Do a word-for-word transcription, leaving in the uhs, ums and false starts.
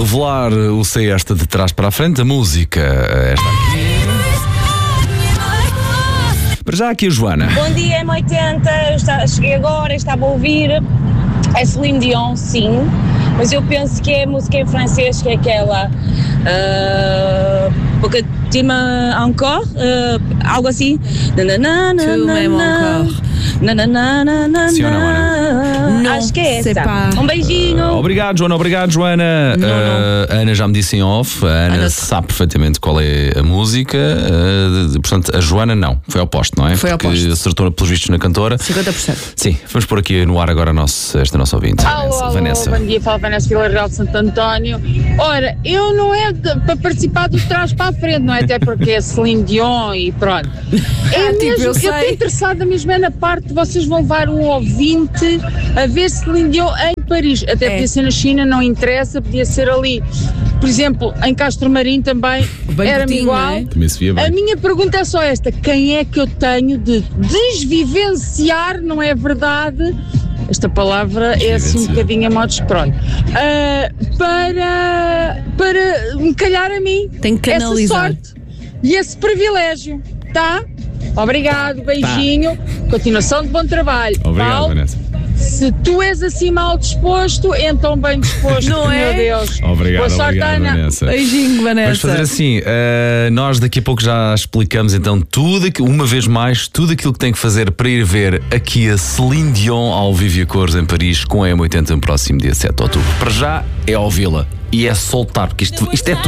revelar o C esta de trás para a frente, a música, esta aqui. Para já aqui a Joana. Bom dia, M oitenta, eu está, cheguei agora, estava a ouvir, é Celine Dion, sim, mas eu penso que é a música em francês, que é aquela, uh, porque tema encore, uh, algo assim, nananana, Tu mesmo encore. nananana, Sim ou não, Ana? acho que é sei essa. pá. Um beijinho. Obrigado, Joana, obrigado, Joana. Não, Uh, a Ana já me disse em off, a Ana Ana- sabe perfeitamente qual é a música, uh, de- portanto, a Joana não, foi ao posto, não é? Foi ao Porque posto. acertou pelos vistos na cantora. cinquenta por cento. Sim, vamos pôr aqui no ar agora a nosso, esta nossa ouvinte. Alô, Vanessa. alô, Vanessa. bom dia, fala Vanessa Vila Real de Santo António. Ora, eu não é de- para participar do trás para a frente, não é até porque é Celine Dion e pronto. É Ah, tipo, mesmo, eu eu sei. estou interessada mesmo é na parte de vocês vão levar um ouvinte a ver Celine Dion em Paris. Até É. podia ser na China, não interessa, podia ser ali. Por exemplo, em Castro Marim também Bem era-me pertinho, igual. não é? Também se via A bem. minha pergunta é só esta: quem é que eu tenho de desvivenciar, não é verdade? Esta palavra é assim um Desvivenciar. bocadinho a modos, pronto. Ah, para, para me calhar a mim Tem que essa canalizar. sorte e esse privilégio, tá? Obrigado, beijinho, continuação de bom trabalho. Obrigado, Paulo, Vanessa. se tu és assim mal disposto, então bem disposto, Não é? meu Deus. Obrigado, Boa sorte, obrigado, Ana. Vanessa. Beijinho, Vamos Vanessa. fazer assim, eh, nós daqui a pouco já explicamos então tudo, aqui- uma vez mais, tudo aquilo que tem que fazer para ir ver aqui a Celine Dion ao vivo e a cores em Paris com a M oitenta no próximo dia sete de outubro. Para já é ouvi-la e é soltar, porque isto, isto é tudo.